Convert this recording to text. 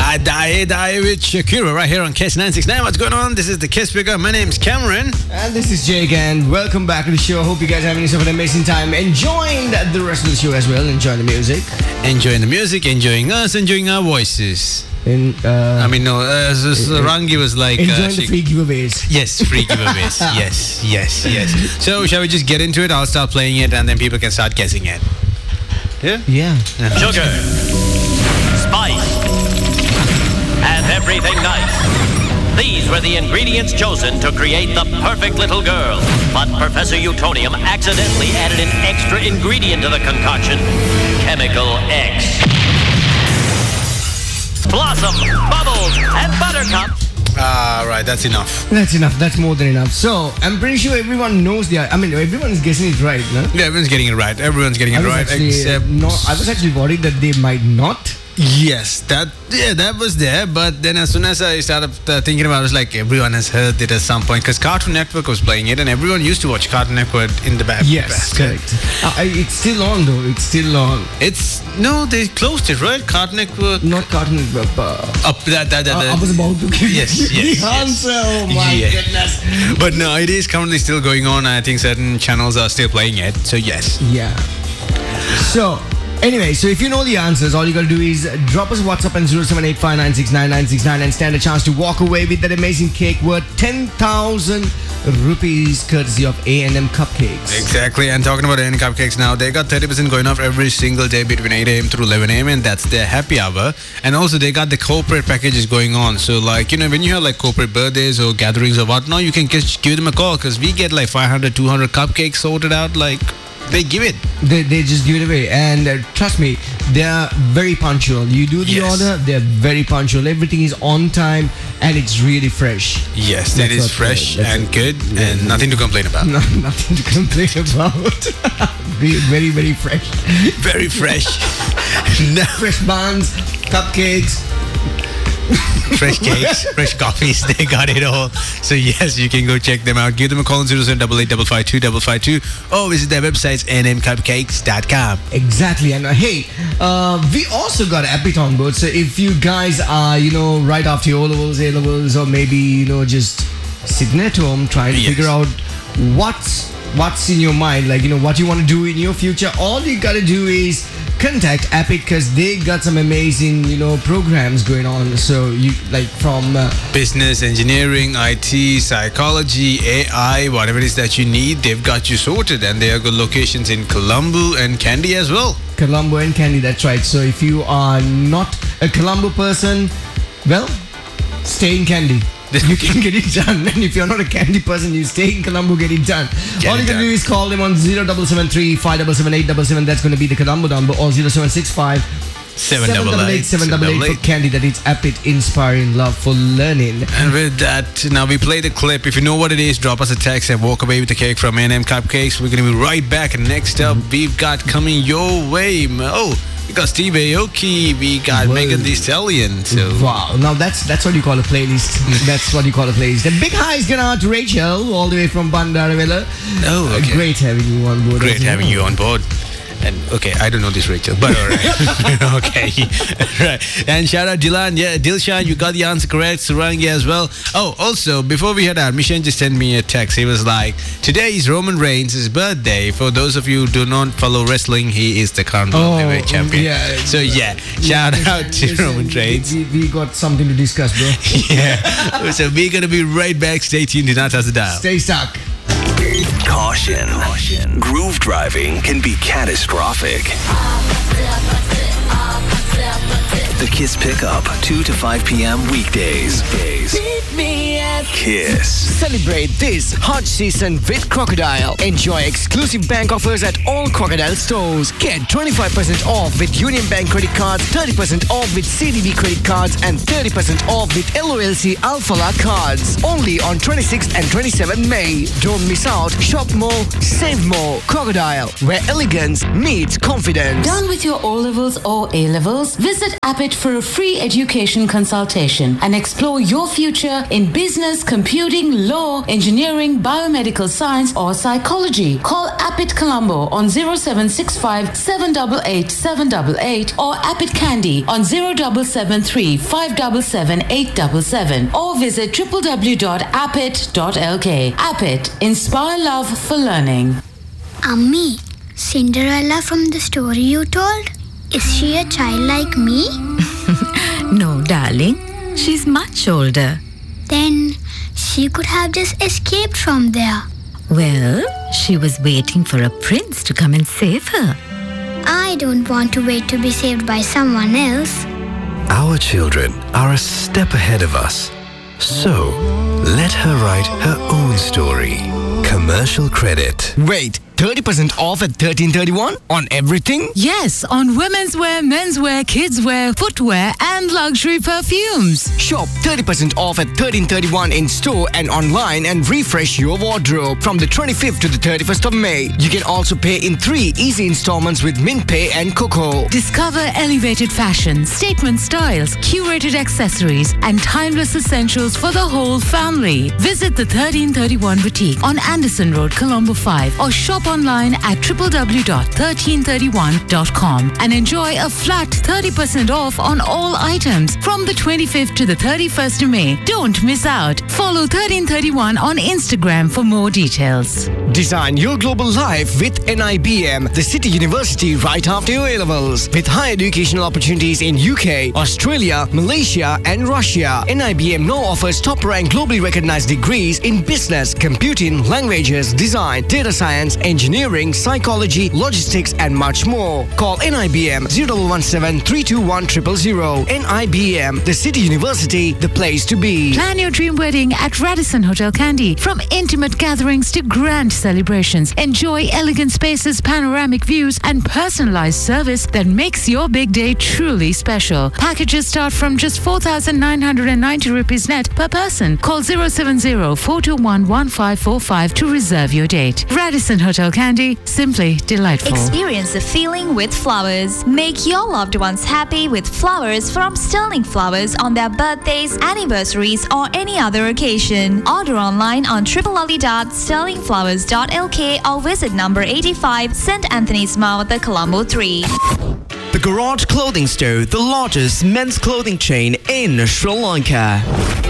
Die with Shakira right here on Kiss 969. What's going on? This is the Kiss Picker. My name's Cameron. And this is Jake, and welcome back to the show. Hope you guys are having yourself an amazing time. Enjoying the rest of the show as well. Enjoying the music. Enjoying the music, enjoying us, enjoying our voices. Rangi was like... enjoying the free giveaways. Yes, free giveaways. yes. So, shall we just get into it? I'll start playing it and then people can start guessing it. Yeah. Sugar, spice, and everything nice. These were the ingredients chosen to create the perfect little girl. But Professor Utonium accidentally added an extra ingredient to the concoction, Chemical X. Blossom, Bubbles, and Buttercup. Right, that's enough. That's enough. That's more than enough. So, I'm pretty sure everyone knows everyone is guessing it right, no? Yeah, everyone's getting it right. Everyone's getting it right, except... I was actually worried that they might not. Yes, that was there, but then as soon as I started thinking about it, I was like, everyone has heard it at some point, because Cartoon Network was playing it, and everyone used to watch Cartoon Network in the back. Yes, correct. It's still on though. It's still on. No, they closed it, right? Cartoon Network. Not Cartoon Network. I was about to give yes, the answer. Oh my goodness. But no, it is currently still going on. I think certain channels are still playing it. So yes. Yeah. So. Anyway, so if you know the answers, all you gotta do is drop us a WhatsApp on 0785969969 and stand a chance to walk away with that amazing cake worth 10,000 rupees courtesy of A&M Cupcakes. Exactly, and talking about A&M Cupcakes now, they got 30% going off every single day between 8 a.m. through 11 a.m. and that's their happy hour. And also they got the corporate packages going on. So like, when you have like corporate birthdays or gatherings or whatnot, you can just give them a call because we get like 500, 200 cupcakes sorted out like... They give it. They just give it away. And trust me, they are very punctual. You do the order, they're very punctual. Everything is on time and it's really fresh. Yes, it is fresh and good and nothing to complain about. No, nothing to complain about. Very, very fresh. Very fresh. No. Fresh buns, cupcakes. Fresh cakes, fresh coffees, they got it all. So yes, you can go check them out. Give them a call on 0788552552 or visit their websites nmcupcakes.com. Exactly. And hey, we also got Epic on board. So if you guys are, right after your O-levels, A-levels, or maybe, just sitting at home trying to figure out what's in your mind, like, what you want to do in your future, all you got to do is contact Epic because they got some amazing, programs going on. So you from business, engineering, IT, psychology, AI, whatever it is that you need, they've got you sorted. And they have good locations in Colombo and Kandy as well. Colombo and Kandy, that's right. So if you are not a Colombo person, well, stay in Kandy. You can get it done. And if you're not a Kandy person, you stay in Colombo, get it done. All you can do is call them on 0773 577 That's going to be the Colombo number, or 0765 788 for Kandy. That is Epic, inspiring love for learning. And with that, now we play the clip. If you know what it is, drop us a text and walk away with the cake from A&M Cupcakes. We're going to be right back. And next up, we've got coming your way. We got Steve Aoki, we got Megan Thee Stallion. So. Wow, now that's what you call a playlist. That's what you call a playlist. The big hi is going out to Rachel, all the way from Bandaravilla. Oh, okay. Great having you on board. Great having you on board. And okay, I don't know this Rachel, but all right. Okay. Right. And shout out Dylan. Yeah, Dilshan, you got the answer correct. Surangi as well. Oh, also, before we head out, Mishan just sent me a text. He was like, today is Roman Reigns' birthday. For those of you who do not follow wrestling, he is the current world heavyweight champion. Yeah. So shout out to Roman Reigns. We got something to discuss, bro. Yeah. So we're going to be right back. Stay tuned. Do not touch the dial. Stay stuck. Caution. Groove driving can be catastrophic. The Kiss Pickup, 2 to 5 p.m. weekdays. Kiss. Celebrate this hot season with Crocodile. Enjoy exclusive bank offers at all Crocodile stores. Get 25% off with Union Bank credit cards, 30% off with CDB credit cards, and 30% off with LOLC Alphala cards. Only on 26th and 27th May. Don't miss out. Shop more, save more. Crocodile, where elegance meets confidence. Done with your O-levels or A-levels? Visit Epic Appet for a free education consultation and explore your future in business, computing, law, engineering, biomedical science or psychology. Call Appet Colombo on 0765 788 788 or Appet Candy on 0773 577 877 or visit www.appet.lk. Appet, inspire love for learning. Ammi, Cinderella from the story you told, is she a child like me? No, darling. She's much older. Then she could have just escaped from there. Well, she was waiting for a prince to come and save her. I don't want to wait to be saved by someone else. Our children are a step ahead of us. So, let her write her own story. Commercial credit. Wait, 30% off at 1331 on everything? Yes, on women's wear, men's wear, kids wear, footwear and luxury perfumes. Shop 30% off at 1331 in store and online and refresh your wardrobe from the 25th to the 31st of May. You can also pay in 3 easy installments with MintPay and Coco. Discover elevated fashion, statement styles, curated accessories and timeless essentials for the whole family. Visit the 1331 boutique on Anderson Road, Colombo 5 or shop online at www.1331.com and enjoy a flat 30% off on all items from the 25th to the 31st of May. Don't miss out. Follow 1331 on Instagram for more details. Design your global life with NIBM, the City University right after your A-levels. With higher educational opportunities in UK, Australia, Malaysia and Russia. NIBM now offers top-ranked globally recognized degrees in business, computing, languages, design, data science, engineering, psychology, logistics and much more. Call NIBM 0117 321 000. NIBM, the City University, the place to be. Plan your dream wedding at Radisson Hotel Kandy. From intimate gatherings to grand celebrations, enjoy elegant spaces, panoramic views and personalized service that makes your big day truly special. Packages start from just 4,990 rupees net per person. Call 070 421 1545 to reserve your date. Radisson Hotel Kandy, simply delightful. Experience the feeling with flowers. Make your loved ones happy with flowers from Sterling Flowers on their birthdays, anniversaries or any other occasion. Order online on www.sterlingflowers.lk or visit number 85 St. Anthony's Mount, the Colombo 3. The Garage Clothing Store, the largest men's clothing chain in Sri Lanka.